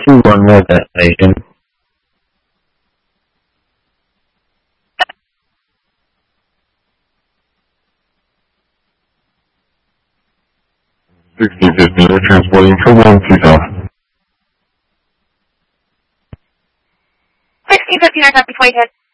2-1 more destination. 6050, we're transporting for 12000. 6059, copy 2010.